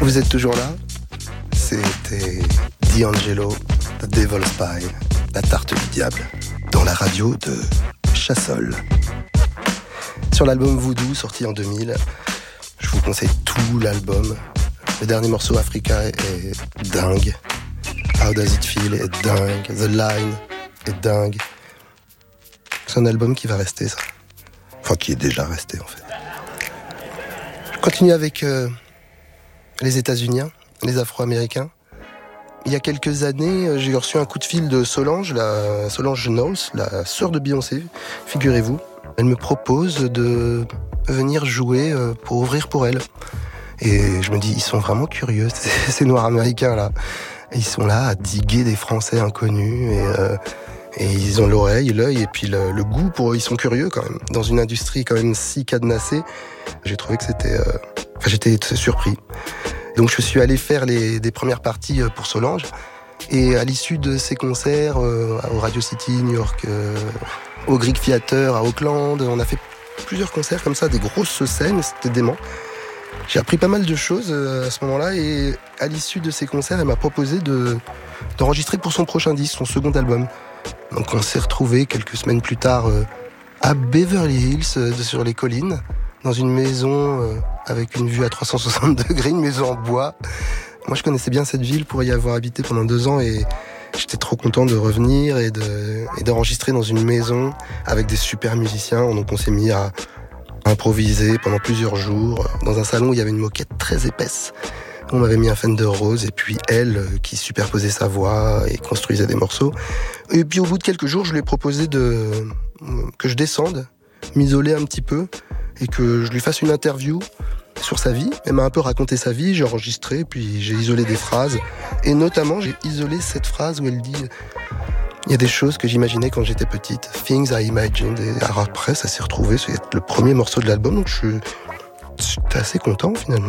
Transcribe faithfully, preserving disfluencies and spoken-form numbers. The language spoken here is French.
Vous êtes toujours là? C'était D'Angelo, The Devil's Pie, la tarte du diable, dans la radio de Chassol. Sur l'album Voodoo, sorti en deux mille, je vous conseille tout l'album. Le dernier morceau, Africa, est dingue. How Does It Feel est dingue. The Line est dingue. C'est un album qui va rester, ça. Enfin, qui est déjà resté, en fait. Je continue avec euh, les États-Unis, les Afro-Américains. Il y a quelques années, j'ai reçu un coup de fil de Solange, la Solange Knowles, la sœur de Beyoncé, figurez-vous. Elle me propose de venir jouer pour ouvrir pour elle. Et je me dis, ils sont vraiment curieux, ces, ces Noirs américains là. Ils sont là à diguer des Français inconnus et, euh, et ils ont l'oreille, l'œil et puis le, le goût pour eux. Ils sont curieux quand même. Dans une industrie quand même si cadenassée, j'ai trouvé que c'était... Euh... Enfin, j'étais surpris. Donc je suis allé faire les, des premières parties pour Solange. Et à l'issue de ces concerts, euh, au Radio City, New York, euh, au Greek Theatre, à Auckland, on a fait plusieurs concerts comme ça, des grosses scènes, c'était dément. J'ai appris pas mal de choses euh, à ce moment-là et à l'issue de ces concerts, elle m'a proposé de, d'enregistrer pour son prochain disque, son second album. Donc on s'est retrouvés quelques semaines plus tard euh, à Beverly Hills, euh, sur les collines, dans une maison euh, avec une vue à trois cent soixante degrés, une maison en bois. Moi, je connaissais bien cette ville pour y avoir habité pendant deux ans et j'étais trop content de revenir et, de, et d'enregistrer dans une maison avec des super musiciens. Donc, on s'est mis à improviser pendant plusieurs jours dans un salon où il y avait une moquette très épaisse. On m'avait mis un Fender Rose et puis elle qui superposait sa voix et construisait des morceaux. Et puis, au bout de quelques jours, je lui ai proposé de, que je descende, m'isoler un petit peu et que je lui fasse une interview sur sa vie. Elle m'a un peu raconté sa vie, j'ai enregistré, puis j'ai isolé des phrases. Et notamment, j'ai isolé cette phrase où elle dit « Il y a des choses que j'imaginais quand j'étais petite. Things I imagined. » Et alors après, ça s'est retrouvé, c'est le premier morceau de l'album, donc je suis, j'étais assez content finalement.